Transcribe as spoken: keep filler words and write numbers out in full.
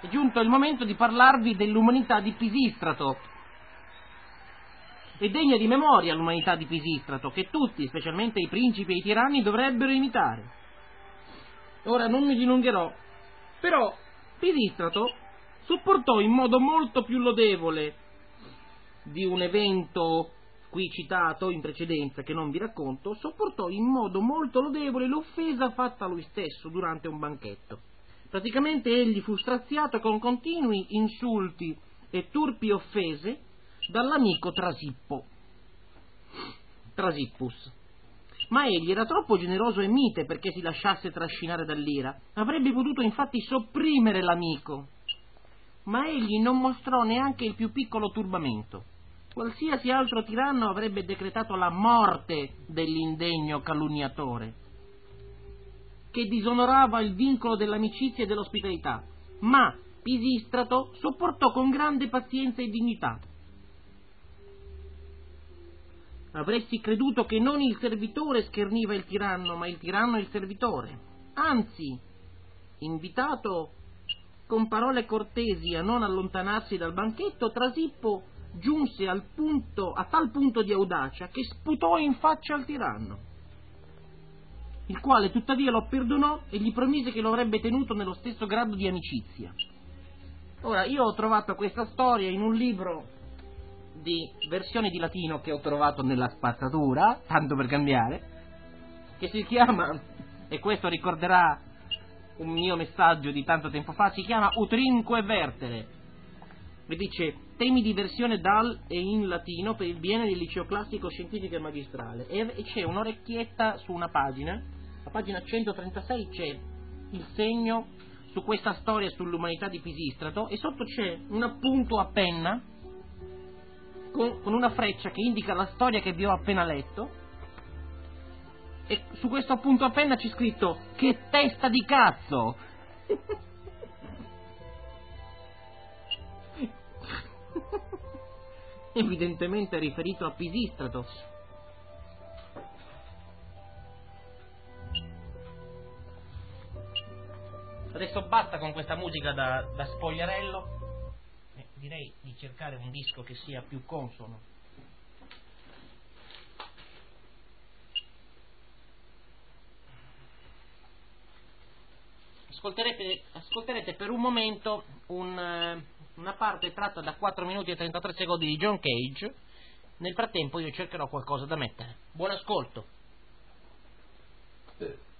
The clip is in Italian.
è giunto il momento di parlarvi dell'umanità di Pisistrato. È degna di memoria l'umanità di Pisistrato, che tutti, specialmente i principi e i tiranni, dovrebbero imitare. Ora non mi dilungherò, però Pisistrato sopportò in modo molto più lodevole di un evento qui citato in precedenza, che non vi racconto, sopportò in modo molto lodevole l'offesa fatta a lui stesso durante un banchetto. Praticamente egli fu straziato con continui insulti e turpi offese dall'amico Trasippo, Trasippus. Ma egli era troppo generoso e mite perché si lasciasse trascinare dall'ira. Avrebbe potuto infatti sopprimere l'amico, ma egli non mostrò neanche il più piccolo turbamento. Qualsiasi altro tiranno avrebbe decretato la morte dell'indegno calunniatore, che disonorava il vincolo dell'amicizia e dell'ospitalità, ma Pisistrato sopportò con grande pazienza e dignità. Avresti creduto che non il servitore scherniva il tiranno, ma il tiranno il servitore. Anzi, invitato con parole cortesi a non allontanarsi dal banchetto, Trasippo giunse al punto, a tal punto di audacia che sputò in faccia al tiranno, il quale tuttavia lo perdonò e gli promise che lo avrebbe tenuto nello stesso grado di amicizia. Ora, io ho trovato questa storia in un libro di versione di latino che ho trovato nella spazzatura, tanto per cambiare, che si chiama, e questo ricorderà un mio messaggio di tanto tempo fa, si chiama Utrinque Vertere, e dice: temi di versione dal e in latino per il biene del liceo classico scientifico e magistrale, e c'è un'orecchietta su una pagina, a pagina centotrentasei c'è il segno su questa storia sull'umanità di Pisistrato, e sotto c'è un appunto a penna con, con una freccia che indica la storia che vi ho appena letto, e su questo appunto a penna c'è scritto: che testa di cazzo! Evidentemente riferito a Pisistrato. Adesso basta con questa musica da, da spogliarello, eh, direi di cercare un disco che sia più consono. Ascolterete, ascolterete per un momento un, una parte tratta da quattro minuti e trentatré secondi di John Cage. Nel frattempo io cercherò qualcosa da mettere. Buon ascolto.